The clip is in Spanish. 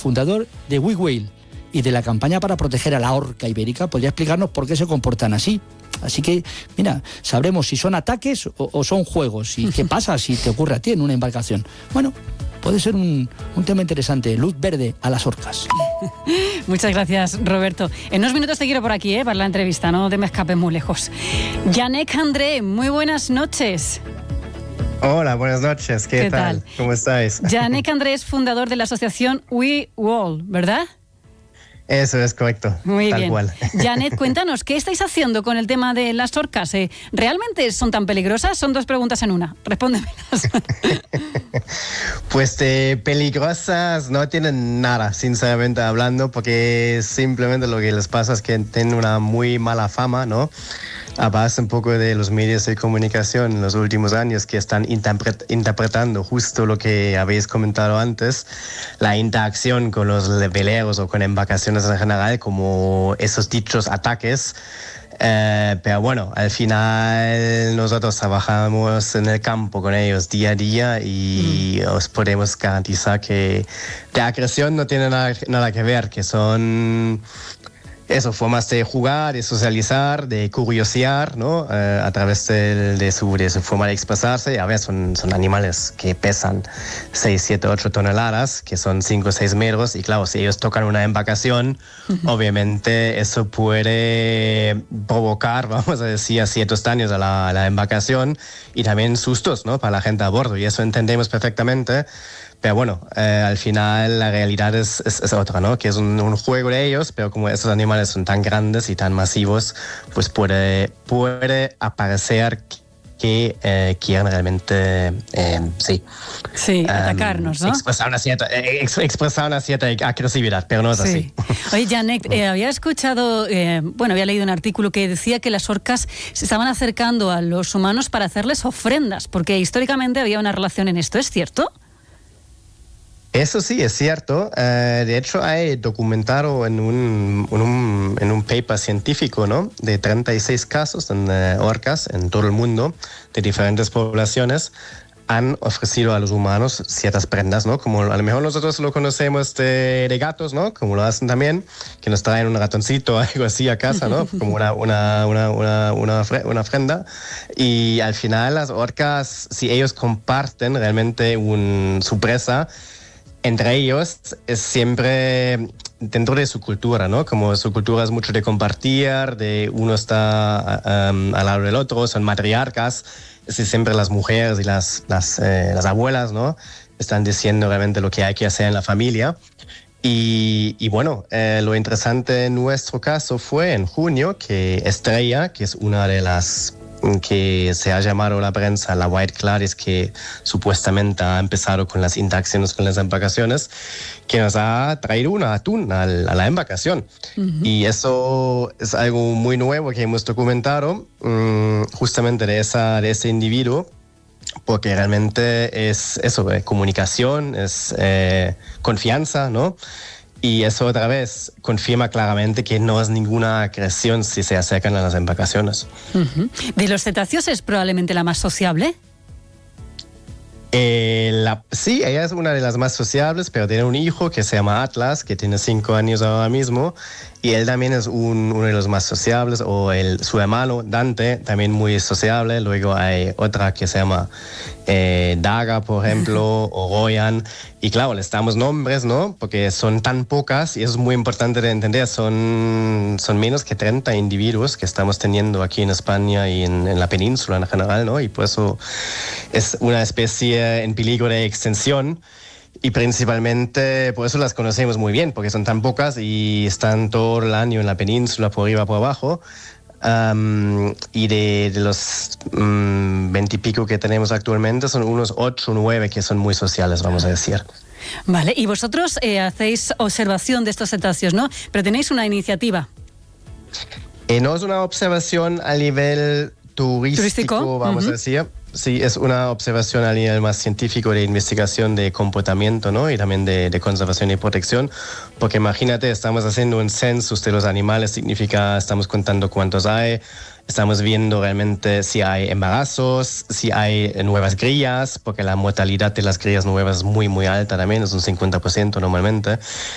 fundador de We Whale y de la campaña para proteger a la orca ibérica, podría explicarnos por qué se comportan así. Así que, mira, sabremos si son ataques o son juegos. ¿Y qué pasa si te ocurre a ti en una embarcación? Bueno, puede ser un tema interesante. Luz verde a las orcas. Muchas gracias, Roberto. En unos minutos te quiero por aquí, para la entrevista, no te me escapes muy lejos. Yannick André, muy buenas noches. Hola, buenas noches. ¿Qué tal? ¿Cómo estáis? Yannick André es fundador de la asociación We Whale, ¿verdad? Eso es correcto. Muy tal bien. Cual. Janet, cuéntanos, ¿qué estáis haciendo con el tema de las orcas? ¿Realmente son tan peligrosas? Son dos preguntas en una. Respóndemelas. Pues de peligrosas no tienen nada, sinceramente hablando, porque simplemente lo que les pasa es que tienen una muy mala fama, ¿no? A base un poco de los medios de comunicación en los últimos años que están interpretando justo lo que habéis comentado antes, la interacción con los veleros o con embarcaciones en general como esos dichos ataques. Pero bueno, al final nosotros trabajamos en el campo con ellos día a día y os podemos garantizar que de agresión no tiene nada que ver, que son formas de jugar, de socializar, de curiosear, ¿no? A través de su forma de expresarse. A ver, son animales que pesan 6, 7, 8 toneladas, que son 5 o 6 metros, y claro, si ellos tocan una embarcación, obviamente eso puede provocar, vamos a decir, ciertos daños a la embarcación y también sustos, ¿no? Para la gente a bordo, y eso entendemos perfectamente. Pero bueno, al final la realidad es otra, ¿no? Que es un juego de ellos, pero como estos animales son tan grandes y tan masivos, pues puede aparecer que quieren realmente, atacarnos, ¿no? Expresar una cierta agresividad, pero no es así. Oye, Janet, había escuchado, había leído un artículo que decía que las orcas se estaban acercando a los humanos para hacerles ofrendas, porque históricamente había una relación en esto, ¿es cierto? Eso sí, es cierto. De hecho, hay documentado en un paper científico, ¿no? De 36 casos de orcas en todo el mundo, de diferentes poblaciones, han ofrecido a los humanos ciertas prendas, ¿no? Como a lo mejor nosotros lo conocemos de gatos, ¿no? Como lo hacen también, que nos traen un ratoncito o algo así a casa, ¿no? Como una ofrenda. Y al final las orcas, si ellos comparten realmente su presa, entre ellos es siempre dentro de su cultura, ¿no? Como su cultura es mucho de compartir, de uno está al lado del otro, son matriarcas, es siempre las mujeres y las abuelas, ¿no? Están diciendo realmente lo que hay que hacer en la familia. Y bueno, lo interesante en nuestro caso fue en junio que Estrella, que es una de las que se ha llamado la prensa la White Clarice, que supuestamente ha empezado con las interacciones con las embarcaciones, que nos ha traído un atún a la embarcación. Y eso es algo muy nuevo que hemos documentado justamente de ese individuo, porque realmente es eso, comunicación, es confianza, ¿no? Y eso otra vez confirma claramente que no es ninguna agresión si se acercan a las embarcaciones. ¿De los cetáceos es probablemente la más sociable? Sí, ella es una de las más sociables, pero tiene un hijo que se llama Atlas, que tiene 5 años ahora mismo, y él también es uno de los más sociables, o su hermano Dante, también muy sociable. Luego hay otra que se llama Daga, por ejemplo, o Royan, y claro, les damos nombres, ¿no? Porque son tan pocas, y eso es muy importante de entender, son menos que 30 individuos que estamos teniendo aquí en España y en la península en general, ¿no? Y por eso es una especie en peligro de extinción. Y principalmente por eso las conocemos muy bien, porque son tan pocas y están todo el año en la península, por arriba, por abajo. Y de los 20 y pico que tenemos actualmente, son unos 8 o 9 que son muy sociales, vamos a decir. Vale, y vosotros hacéis observación de estos cetáceos, ¿no? Pero tenéis una iniciativa. No es una observación a nivel turístico, vamos a decir. Sí, es una observación a nivel más científico de investigación de comportamiento, ¿no? Y también de conservación y protección, porque imagínate, estamos haciendo un census de los animales, significa estamos contando cuántos hay, estamos viendo realmente si hay embarazos, si hay nuevas crías, porque la mortalidad de las crías nuevas es muy, muy alta también, es un 50% normalmente.